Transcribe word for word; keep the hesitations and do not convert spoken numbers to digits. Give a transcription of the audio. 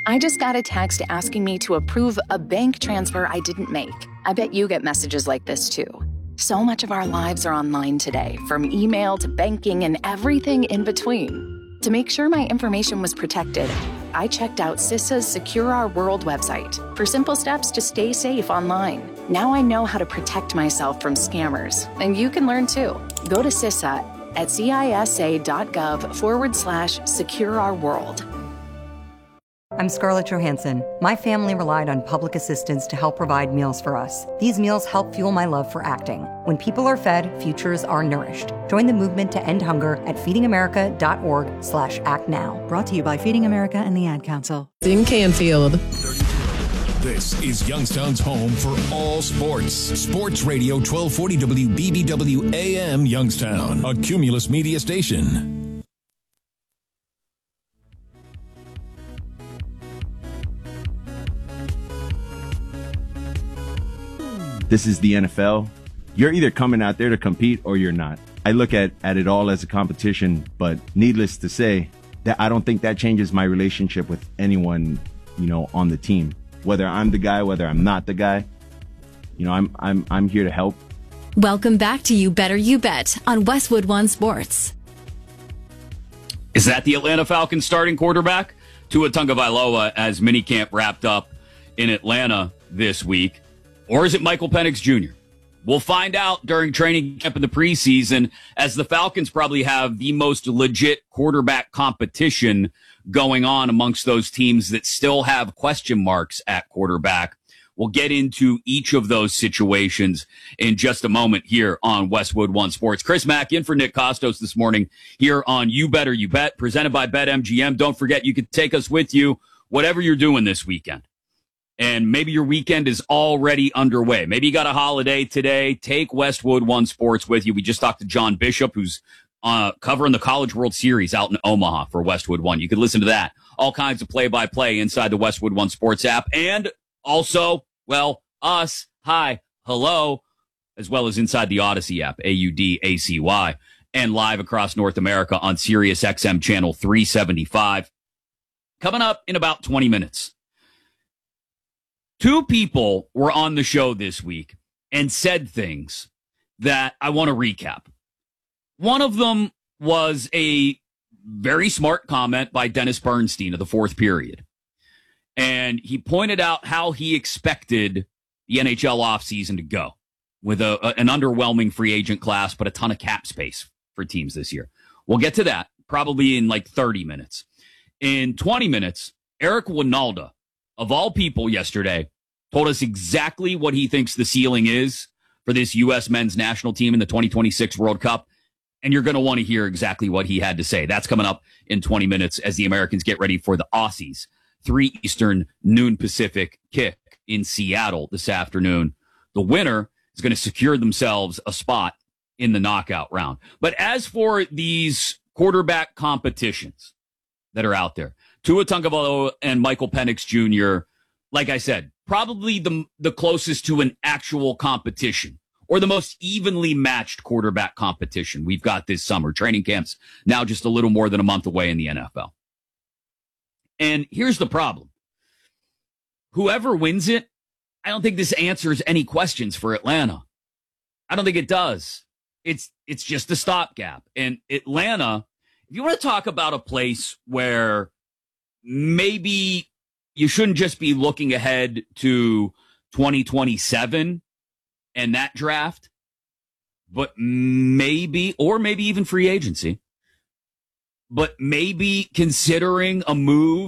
I just got a text asking me to approve a bank transfer I didn't make. I bet you get messages like this too. So much of our lives are online today, from email to banking and everything in between. To make sure my information was protected, I checked out CISA's Secure Our World website for simple steps to stay safe online. Now I know how to protect myself from scammers, and you can learn too. Go to CISA at cisa.gov forward slash secure our world. I'm Scarlett Johansson. My family relied on public assistance to help provide meals for us. These meals help fuel my love for acting. When people are fed, futures are nourished. Join the movement to end hunger at feedingamerica.org slash act now. Brought to you by Feeding America and the Ad Council. In Canfield. This is Youngstown's home for all sports. Sports Radio twelve forty W B B W A M Youngstown, a Cumulus media station. This is the N F L. You're either coming out there to compete or you're not. I look at, at it all as a competition, but needless to say, that I don't think that changes my relationship with anyone, you know, on the team. Whether I'm the guy, whether I'm not the guy, you know, I'm I'm I'm here to help. Welcome back to You Better You Bet on Westwood One Sports. Is that the Atlanta Falcons starting quarterback? Tua Tagovailoa as minicamp wrapped up in Atlanta this week. Or is it Michael Penix Junior? We'll find out during training camp in the preseason, as the Falcons probably have the most legit quarterback competition going on amongst those teams that still have question marks at quarterback. We'll get into each of those situations in just a moment here on Westwood One Sports. Chris Mack in for Nick Costos this morning here on You Better You Bet, presented by BetMGM. Don't forget, you can take us with you whatever you're doing this weekend. And maybe your weekend is already underway. Maybe you got a holiday today. Take Westwood One Sports with you. We just talked to John Bishop, who's uh, covering the College World Series out in Omaha for Westwood One. You can listen to that. All kinds of play-by-play inside the Westwood One Sports app. And also, well, us, hi, hello, as well as inside the Odyssey app, A U D A C Y, and live across North America on Sirius X M channel three seventy-five. Coming up in about twenty minutes. Two people were on the show this week and said things that I want to recap. One of them was a very smart comment by Dennis Bernstein of the fourth period. And he pointed out how he expected the N H L offseason to go with a, a, an underwhelming free agent class, but a ton of cap space for teams this year. We'll get to that probably in like thirty minutes. In twenty minutes, Eric Wynalda, of all people yesterday, told us exactly what he thinks the ceiling is for this U S men's national team in the twenty twenty-six World Cup. And you're going to want to hear exactly what he had to say. That's coming up in twenty minutes as the Americans get ready for the Aussies. three Eastern, noon Pacific kick in Seattle this afternoon. The winner is going to secure themselves a spot in the knockout round. But as for these quarterback competitions that are out there, Tua Tagovailoa and Michael Penix Junior, like I said, probably the the closest to an actual competition or the most evenly matched quarterback competition we've got this summer. Training camps now just a little more than a month away in the N F L. And here's the problem. Whoever wins it, I don't think this answers any questions for Atlanta. I don't think it does. It's it's just a stopgap. And Atlanta, if you want to talk about a place where maybe you shouldn't just be looking ahead to twenty twenty-seven and that draft, but maybe, or maybe even free agency, but maybe considering a move